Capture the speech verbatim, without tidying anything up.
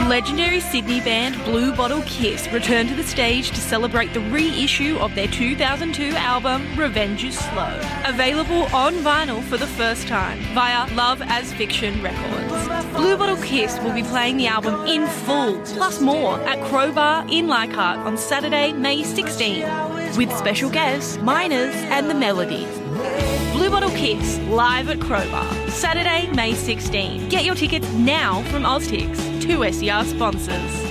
legendary Sydney band Blue Bottle Kiss return to the stage to celebrate the reissue of their two thousand two album Revenge is Slow. Available on vinyl for the first time via Love as Fiction Records. Blue Bottle Kiss will be playing the album in full, plus more, at Crowbar in Leichhardt on Saturday, May sixteenth, with special guests, Miners and The Melodies. Blue Bottle Kiss, live at Crowbar, Saturday, May sixteenth. Get your tickets now from Oztix, two S E R sponsors.